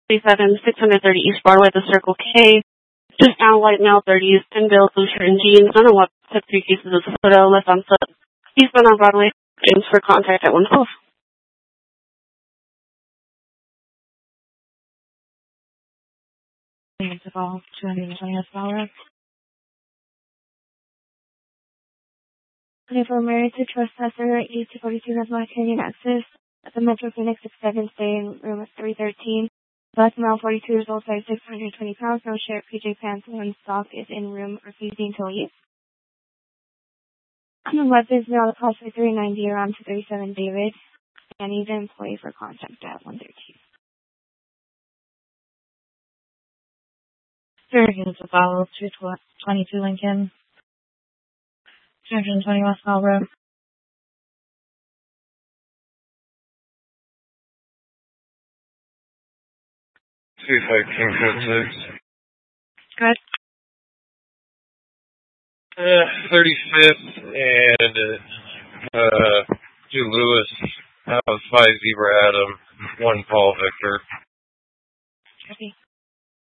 37, 630 East Broadway, the Circle K. Just now, white male, 30s, thin build, blue shirt and jeans. None of what took 3 cases of soda left on foot. Eastbound on Broadway. James for contact at 112. Thanks to call 220 West. For married to trespasser, 842 North Canyon Access at the Metro Phoenix 67, stay in room 313. Black male, 42 years old, size 620 pounds, no shirt, PJ pants, one sock is in room refusing to leave. Weapons now approximately 390 around 237 David. And he's an employee for contact at 113. Hurricanes to follow 222 Lincoln. 220 West Mall Road. King Code 6. Good. 35th and to Lewis. That was 5 Zebra Adam, 1 Paul Victor. Copy.